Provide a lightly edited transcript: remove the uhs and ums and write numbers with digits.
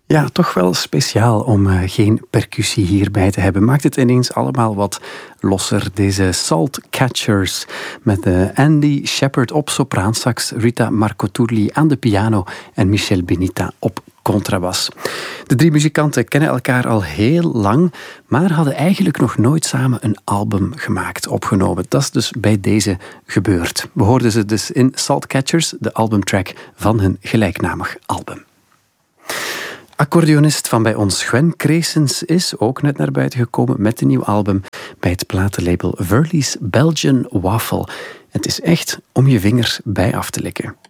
Ja, toch wel speciaal om geen percussie hierbij te hebben. Maakt het ineens allemaal wat losser. Deze Salt Catchers met Andy Shepard op sopraansax, Rita Marcoturli aan de piano en Michel Benita op contrabas. De drie muzikanten kennen elkaar al heel lang, maar hadden eigenlijk nog nooit samen een album gemaakt, opgenomen. Dat is dus bij deze gebeurd. We hoorden ze dus in Salt Catchers, de albumtrack van hun gelijknamig album. Accordeonist van bij ons Gwen Creesens is ook net naar buiten gekomen met een nieuw album bij het platenlabel Verley's Belgian Waffle. Het is echt om je vingers bij af te likken.